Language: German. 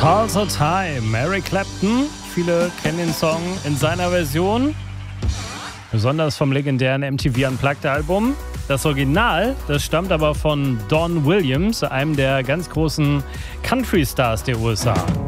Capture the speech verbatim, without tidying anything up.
Also Time, Eric Clapton. Viele kennen den Song in seiner Version, besonders vom legendären M T V Unplugged Album. Das Original, das stammt aber von Don Williams, einem der ganz großen Country-Stars der U S A.